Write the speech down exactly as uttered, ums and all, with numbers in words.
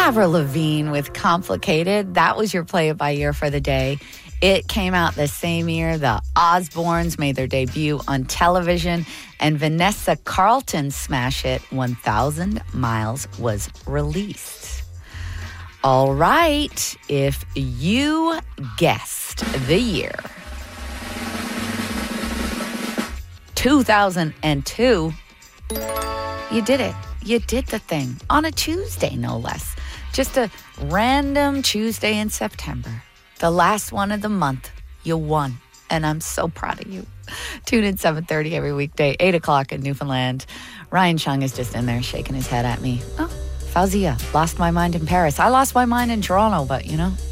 Avril Lavigne with Complicated. That was your play it by ear for the day. It came out the same year the Osbournes made their debut on television, and Vanessa Carlton's smash hit one thousand miles was released. All right, if you guessed the year two thousand two, you did it. You did the thing on a Tuesday, no less. Just a random Tuesday in September. The last one of the month. You won. And I'm so proud of you. Tune in seven thirty every weekday, eight o'clock in Newfoundland. Ryan Chung is just in there shaking his head at me. Oh, Fauzia, lost my mind in Paris. I lost my mind in Toronto, but you know,